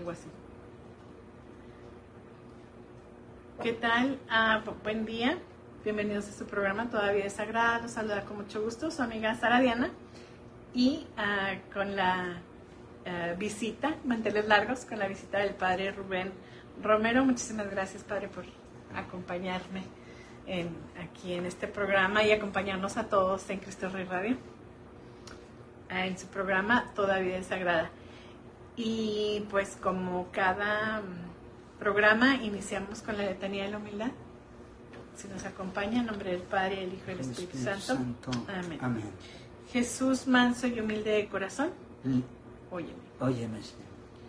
algo así. ¿Qué tal? Buen día. Bienvenidos a su programa Todavía es Sagrada. Los saluda con mucho gusto su amiga Sara Diana. Y con la visita, manteles largos, con la visita del padre Rubén Romero. Muchísimas gracias, padre, por acompañarme aquí en este programa y acompañarnos a todos en Cristo Rey Radio, en su programa Todavía es Sagrada. Y pues como cada programa, iniciamos con la letanía de la humildad. Si nos acompaña, en nombre del Padre, del Hijo y del Espíritu Santo. Amén. Amén. Jesús, manso y humilde de corazón, óyeme. Óyeme, Señor.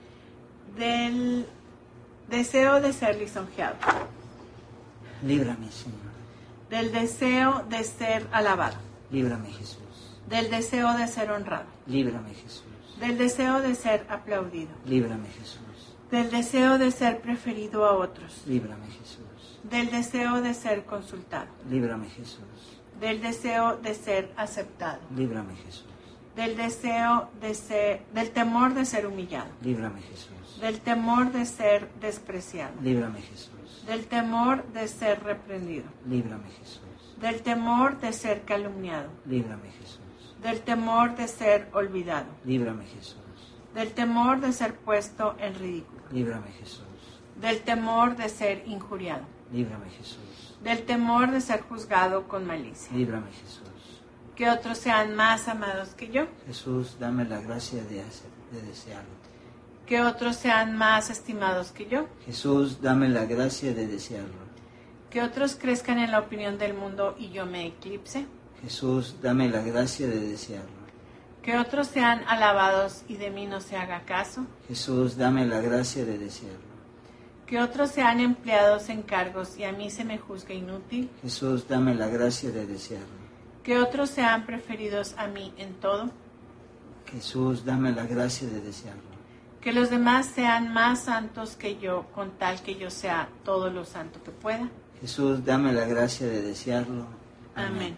Del deseo de ser lisonjeado. Líbrame, Señor. Del deseo de ser alabado. Líbrame, Jesús. Del deseo de ser honrado. Líbrame, Jesús. Del deseo de ser aplaudido. Líbrame, Jesús. Del deseo de ser preferido a otros. Líbrame, Jesús. Del deseo de ser consultado. Líbrame, Jesús. Del deseo de ser aceptado. Líbrame, Jesús. Del deseo del temor de ser humillado. Líbrame, Jesús. Del temor de ser despreciado. Líbrame, Jesús. Del temor de ser reprendido. Líbrame, Jesús. Del temor de ser calumniado. Líbrame, Jesús. Del temor de ser olvidado. Líbrame, Jesús. Del temor de ser puesto en ridículo. Líbrame, Jesús. Del temor de ser injuriado. Líbrame, Jesús. Del temor de ser juzgado con malicia. Líbrame, Jesús. Que otros sean más amados que yo. Jesús, dame la gracia de desearlo. Que otros sean más estimados que yo. Jesús, dame la gracia de desearlo. Que otros crezcan en la opinión del mundo y yo me eclipse. Jesús, dame la gracia de desearlo. Que otros sean alabados y de mí no se haga caso. Jesús, dame la gracia de desearlo. Que otros sean empleados en cargos y a mí se me juzgue inútil. Jesús, dame la gracia de desearlo. Que otros sean preferidos a mí en todo. Jesús, dame la gracia de desearlo. Que los demás sean más santos que yo, con tal que yo sea todo lo santo que pueda. Jesús, dame la gracia de desearlo. Amén.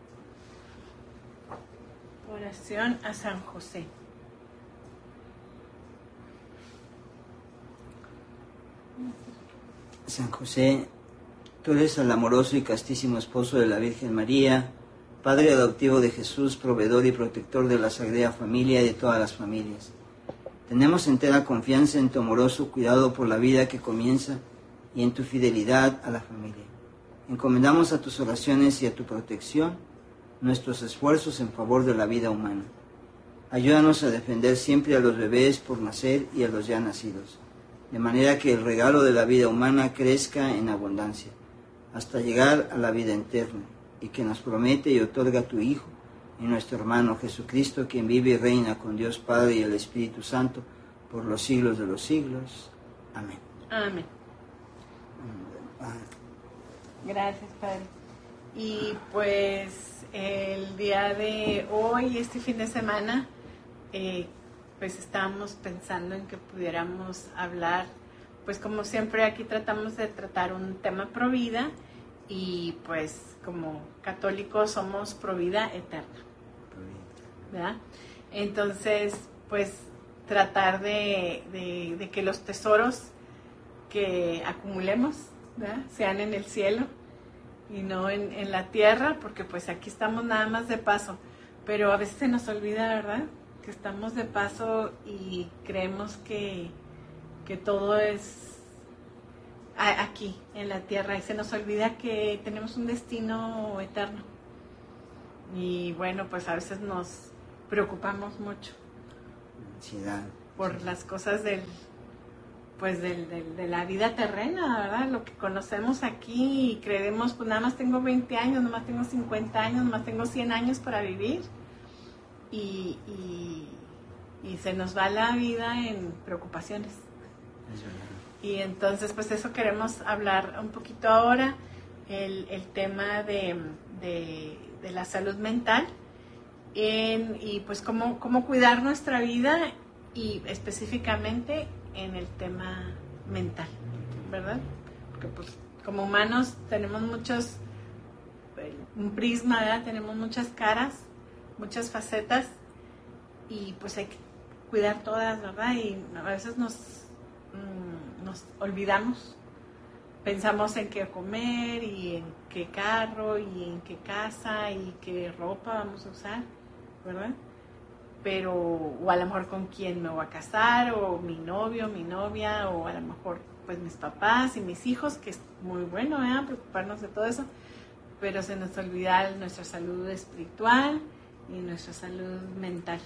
Oración a San José. San José, tú eres el amoroso y castísimo esposo de la Virgen María, Padre adoptivo de Jesús, proveedor y protector de la Sagrada Familia y de todas las familias. Tenemos entera confianza en tu amoroso cuidado por la vida que comienza y en tu fidelidad a la familia. Encomendamos a tus oraciones y a tu protección nuestros esfuerzos en favor de la vida humana. Ayúdanos a defender siempre a los bebés por nacer y a los ya nacidos, de manera que el regalo de la vida humana crezca en abundancia, hasta llegar a la vida eterna, y que nos promete y otorga tu Hijo, y nuestro hermano Jesucristo, quien vive y reina con Dios Padre y el Espíritu Santo, por los siglos de los siglos. Amén. Amén. Gracias, Padre. Y pues el día de hoy, este fin de semana, pues estábamos pensando en que pudiéramos hablar, pues como siempre aquí tratamos de tratar un tema pro vida y pues como católicos somos pro vida eterna, ¿verdad? Entonces, pues tratar de que los tesoros que acumulemos, ¿verdad?, sean en el cielo y no en la tierra, porque pues aquí estamos nada más de paso, pero a veces se nos olvida, ¿verdad?, que estamos de paso y creemos que todo es aquí, en la tierra, y se nos olvida que tenemos un destino eterno. Y bueno, pues a veces nos preocupamos mucho por las cosas de la vida terrena, ¿verdad? Lo que conocemos aquí y creemos, pues nada más tengo 20 años, nada más tengo 50 años, nada más tengo 100 años para vivir. Y se nos va la vida en preocupaciones. Y entonces, pues eso queremos hablar un poquito ahora, el tema de la salud mental, y pues cómo cuidar nuestra vida, y específicamente en el tema mental, ¿verdad? Porque pues como humanos tenemos un prisma, ¿verdad? Tenemos muchas caras, muchas facetas, y pues hay que cuidar todas, ¿verdad? Y a veces nos nos olvidamos. Pensamos en qué comer y en qué carro y en qué casa y qué ropa vamos a usar, ¿verdad? Pero, o a lo mejor con quién me voy a casar, o mi novio, mi novia, o a lo mejor pues mis papás y mis hijos, que es muy bueno, preocuparnos de todo eso, pero se nos olvida nuestra salud espiritual y nuestra salud mental.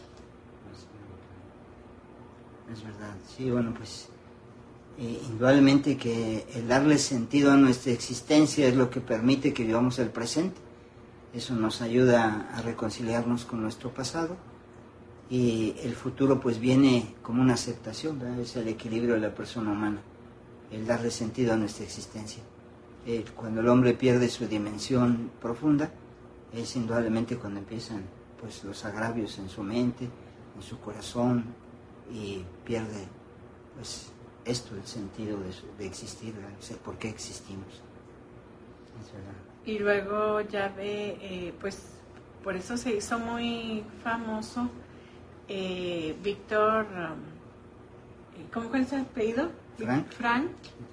Es verdad, sí, bueno, pues indudablemente que el darle sentido a nuestra existencia es lo que permite que vivamos el presente. Eso nos ayuda a reconciliarnos con nuestro pasado y el futuro pues viene como una aceptación, ¿verdad? Es el equilibrio de la persona humana, el darle sentido a nuestra existencia. Cuando el hombre pierde su dimensión profunda es indudablemente cuando empiezan pues los agravios en su mente, en su corazón, y pierde pues esto, el sentido de existir, por qué existimos. Es verdad. Y luego ya ve, pues por eso se hizo muy famoso Víctor, ¿cómo es el apellido? Frank.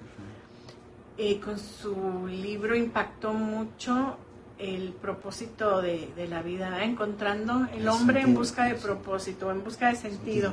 Con su libro impactó mucho el propósito de la vida, ¿verdad? Encontrando el hombre en busca de propósito, en busca de sentido.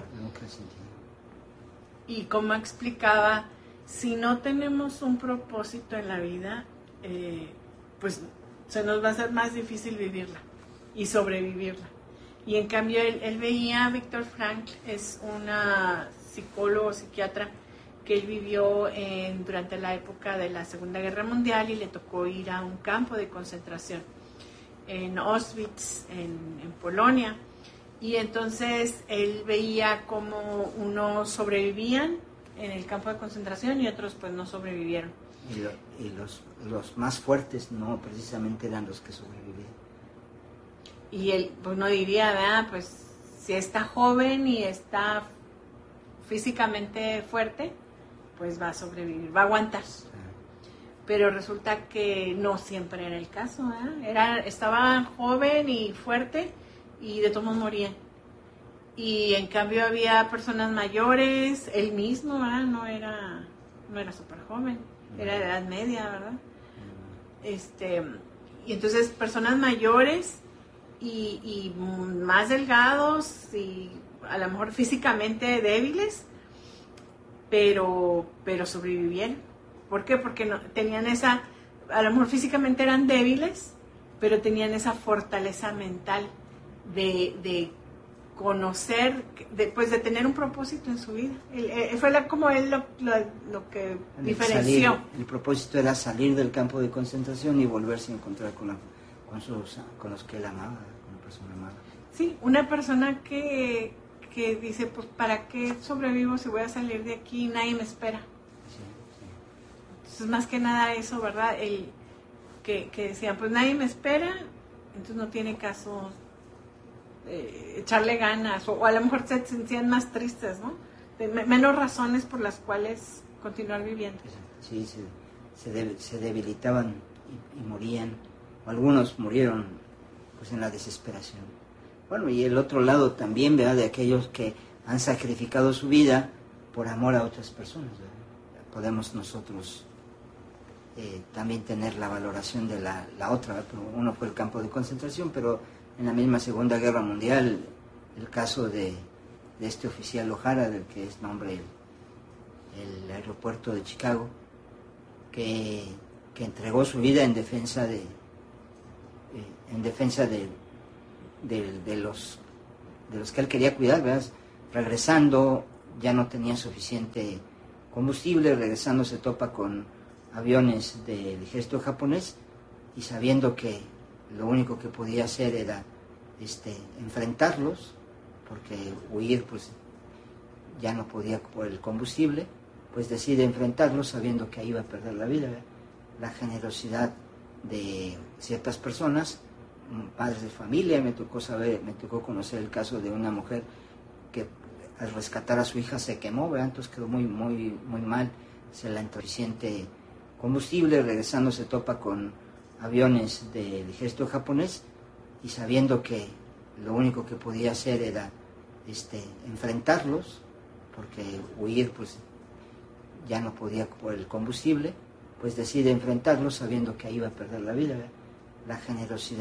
Y como explicaba, si no tenemos un propósito en la vida, pues se nos va a hacer más difícil vivirla y sobrevivirla. Y en cambio él veía, Víctor Frankl es una psicólogo, psiquiatra, que él vivió durante la época de la Segunda Guerra Mundial y le tocó ir a un campo de concentración en Auschwitz, en Polonia. Y entonces él veía cómo unos sobrevivían en el campo de concentración y otros pues no sobrevivieron. Y los más fuertes no precisamente eran los que sobrevivían. Y él pues no diría, ¿verdad? Pues si está joven y está físicamente fuerte, pues va a sobrevivir, va a aguantar. Pero resulta que no siempre era el caso, estaba joven y fuerte y de todos modos morían. Y en cambio había personas mayores, él mismo, no era súper joven, era de edad media, ¿verdad? Y entonces personas mayores y más delgados y a lo mejor físicamente débiles, pero sobrevivieron. ¿Por qué? Porque no, tenían a lo mejor físicamente eran débiles, pero tenían esa fortaleza mental de conocer, de tener un propósito en su vida. Fue como él lo que diferenció. El propósito era salir del campo de concentración y volverse a encontrar con los que él amaba, con la persona amada. Sí, una persona que dice, pues ¿para qué sobrevivo si voy a salir de aquí y nadie me espera? Sí. Entonces más que nada eso, ¿verdad? Que decían, pues nadie me espera, entonces no tiene caso echarle ganas, o a lo mejor se sentían más tristes, ¿no? Menos razones por las cuales continuar viviendo. Sí, se debilitaban y morían, o algunos murieron pues en la desesperación. Bueno, y el otro lado también, ¿verdad?, de aquellos que han sacrificado su vida por amor a otras personas, ¿verdad? Podemos nosotros también tener la valoración de la otra, ¿verdad? Uno fue el campo de concentración, pero en la misma Segunda Guerra Mundial, el caso de este oficial O'Hara, del que es nombre el aeropuerto de Chicago, que entregó su vida en defensa de los que él quería cuidar, ¿verdad? Regresando, ya no tenía suficiente combustible, regresando se topa con aviones del ejército japonés y sabiendo que lo único que podía hacer era enfrentarlos, porque huir pues ya no podía por el combustible, pues decide enfrentarlos sabiendo que ahí iba a perder la vida, ¿verdad? La generosidad de ciertas personas, padres de familia. Me tocó conocer el caso de una mujer que al rescatar a su hija se quemó, ¿verdad? Entonces quedó muy, muy, muy mal, se la entró suficiente combustible, regresando se topa con aviones del ejército japonés y sabiendo que lo único que podía hacer era enfrentarlos, porque huir pues ya no podía por el combustible, pues decide enfrentarlo sabiendo que ahí iba a perder la vida. La generosidad